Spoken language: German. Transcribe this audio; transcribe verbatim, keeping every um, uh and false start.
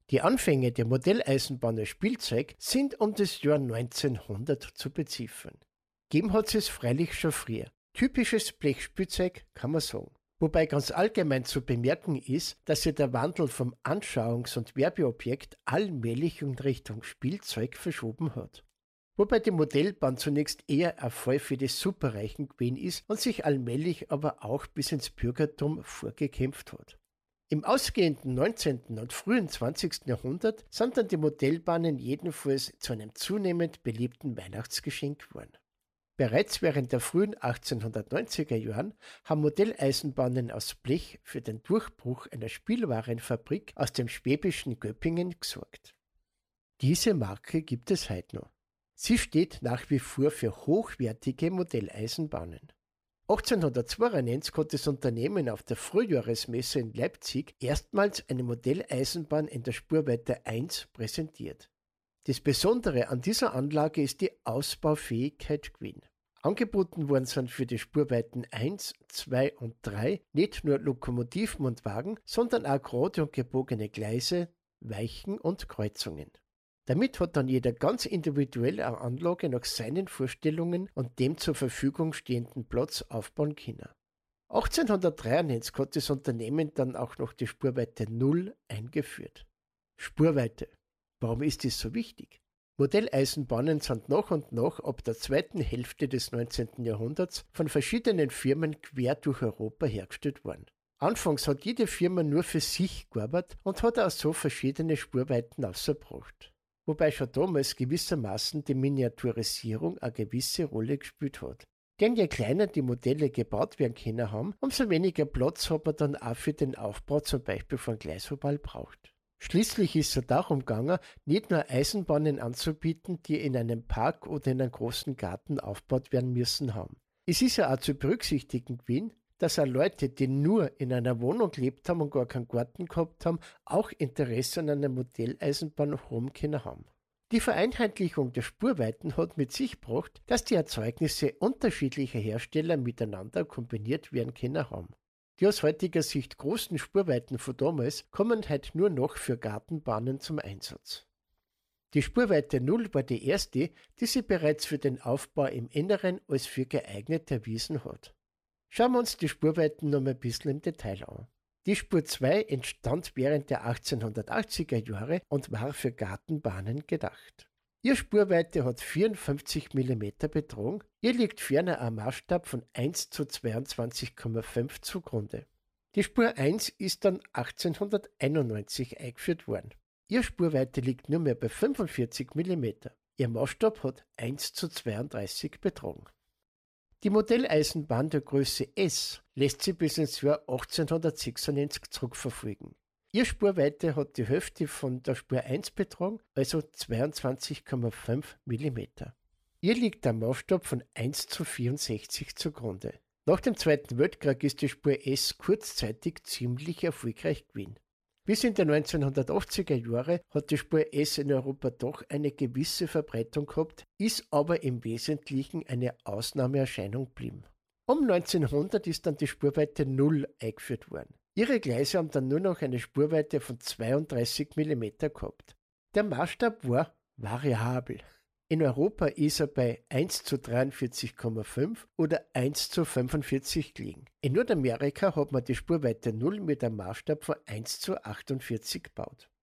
Die Anfänge der Modelleisenbahn als Spielzeug sind um das Jahr neunzehnhundert zu beziffern. Gegeben hat es freilich schon früher. Typisches Blechspielzeug kann man sagen. Wobei ganz allgemein zu bemerken ist, dass sich der Wandel vom Anschauungs- und Werbeobjekt allmählich in Richtung Spielzeug verschoben hat. Wobei die Modellbahn zunächst eher ein Fall für die Superreichen gewesen ist und sich allmählich aber auch bis ins Bürgertum vorgekämpft hat. Im ausgehenden neunzehnten und frühen zwanzigsten Jahrhundert sind dann die Modellbahnen jedenfalls zu einem zunehmend beliebten Weihnachtsgeschenk geworden. Bereits während der frühen achtzehnhundertneunziger Jahren haben Modelleisenbahnen aus Blech für den Durchbruch einer Spielwarenfabrik aus dem schwäbischen Göppingen gesorgt. Diese Marke gibt es heute noch. Sie steht nach wie vor für hochwertige Modelleisenbahnen. achtzehnhundertzweiundneunzig hat das Unternehmen auf der Frühjahresmesse in Leipzig erstmals eine Modelleisenbahn in der Spurweite eins präsentiert. Das Besondere an dieser Anlage ist die Ausbaufähigkeit gewesen. Angeboten worden sind für die Spurweiten eins, zwei und drei nicht nur Lokomotiven und Wagen, sondern auch gerade und gebogene Gleise, Weichen und Kreuzungen. Damit hat dann jeder ganz individuell eine Anlage nach seinen Vorstellungen und dem zur Verfügung stehenden Platz aufbauen können. achtzehnhundertdreiundneunzig hat das Unternehmen dann auch noch die Spurweite null eingeführt. Spurweite. Warum ist dies so wichtig? Modelleisenbahnen sind nach und nach ab der zweiten Hälfte des neunzehnten Jahrhunderts von verschiedenen Firmen quer durch Europa hergestellt worden. Anfangs hat jede Firma nur für sich gearbeitet und hat auch so verschiedene Spurweiten ausgebracht. Wobei schon damals gewissermaßen die Miniaturisierung eine gewisse Rolle gespielt hat. Denn je kleiner die Modelle gebaut werden können haben, umso weniger Platz hat man dann auch für den Aufbau zum Beispiel von Gleishubal braucht. Schließlich ist es darum gegangen, nicht nur Eisenbahnen anzubieten, die in einem Park oder in einem großen Garten aufgebaut werden müssen haben. Es ist ja auch zu berücksichtigen gewesen, dass auch Leute, die nur in einer Wohnung gelebt haben und gar keinen Garten gehabt haben, auch Interesse an einer Modelleisenbahn haben können haben. Die Vereinheitlichung der Spurweiten hat mit sich gebracht, dass die Erzeugnisse unterschiedlicher Hersteller miteinander kombiniert werden können haben. Die aus heutiger Sicht großen Spurweiten von damals kommen heute nur noch für Gartenbahnen zum Einsatz. Die Spurweite null war die erste, die sie bereits für den Aufbau im Inneren als für geeignet erwiesen hat. Schauen wir uns die Spurweiten noch mal ein bisschen im Detail an. Die Spur zwei entstand während der achtzehnhundertachtziger Jahre und war für Gartenbahnen gedacht. Ihre Spurweite hat vierundfünfzig Millimeter betragen, ihr liegt ferner ein Maßstab von eins zu zweiundzwanzig Komma fünf zugrunde. Die Spur eins ist dann achtzehnhunderteinundneunzig eingeführt worden. Ihre Spurweite liegt nur mehr bei fünfundvierzig Millimeter. Ihr Maßstab hat eins zu zweiunddreißig betragen. Die Modelleisenbahn der Größe S lässt sich bis ins Jahr achtzehnhundertsechsundneunzig zurückverfolgen. Ihre Spurweite hat die Hälfte von der Spur eins betragen, also zweiundzwanzig Komma fünf Millimeter. Ihr liegt der Maßstab von eins zu vierundsechzig zugrunde. Nach dem Zweiten Weltkrieg ist die Spur S kurzzeitig ziemlich erfolgreich gewesen. Bis in die neunzehnhundertachtziger Jahre hat die Spur S in Europa doch eine gewisse Verbreitung gehabt, ist aber im Wesentlichen eine Ausnahmeerscheinung geblieben. Um neunzehnhundert ist dann die Spurweite null eingeführt worden. Ihre Gleise haben dann nur noch eine Spurweite von zweiunddreißig Millimeter gehabt. Der Maßstab war variabel. In Europa ist er bei eins zu dreiundvierzig Komma fünf oder eins zu fünfundvierzig gelegen. In Nordamerika hat man die Spurweite null mit einem Maßstab von eins zu achtundvierzig gebaut.